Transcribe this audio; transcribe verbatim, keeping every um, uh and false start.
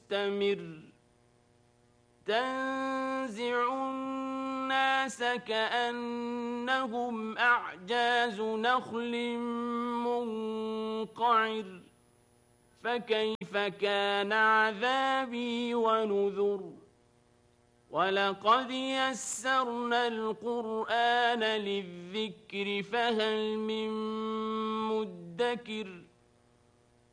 مستمر تنزع الناس كأنهم أعجاز نخل منقعر فكيف كان عذابي ونذر ولقد يسرنا القرآن للذكر فهل من مدكر